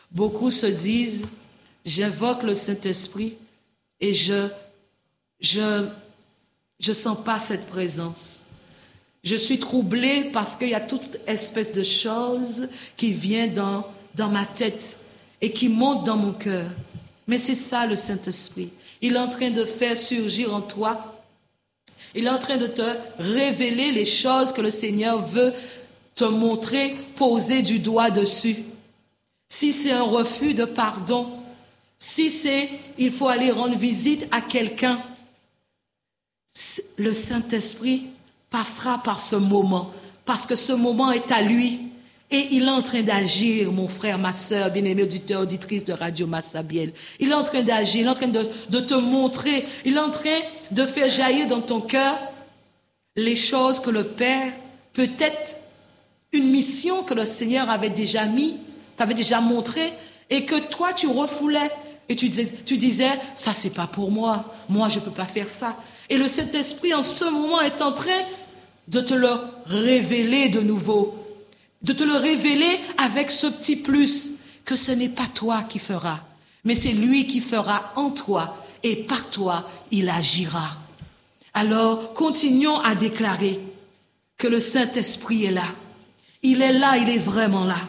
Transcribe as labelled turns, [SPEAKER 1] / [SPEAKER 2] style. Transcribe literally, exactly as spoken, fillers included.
[SPEAKER 1] Beaucoup se disent, j'invoque le Saint-Esprit et je, je, je sens pas cette présence. Je suis troublée parce qu'il y a toute espèce de choses qui viennent dans, dans ma tête et qui montent dans mon cœur. Mais c'est ça le Saint-Esprit. Il est en train de faire surgir en toi. Il est en train de te révéler les choses que le Seigneur veut te montrer, poser du doigt dessus. Si c'est un refus de pardon, si c'est il faut aller rendre visite à quelqu'un, le Saint-Esprit passera par ce moment, parce que ce moment est à lui. Et il est en train d'agir, mon frère, ma sœur, bien-aimé auditeur, auditrice de Radio Massabielle. Il est en train d'agir, il est en train de, de te montrer, il est en train de faire jaillir dans ton cœur les choses que le Père, peut-être une mission que le Seigneur avait déjà mis, t'avait déjà montré, et que toi tu refoulais. Et tu disais, tu disais, ça c'est pas pour moi, moi je peux pas faire ça. Et le Saint-Esprit en ce moment est en train de te le révéler de nouveau. De te le révéler avec ce petit plus, que ce n'est pas toi qui feras, mais c'est lui qui fera en toi, et par toi, il agira. Alors, continuons à déclarer que le Saint-Esprit est là. Il est là, il est vraiment là.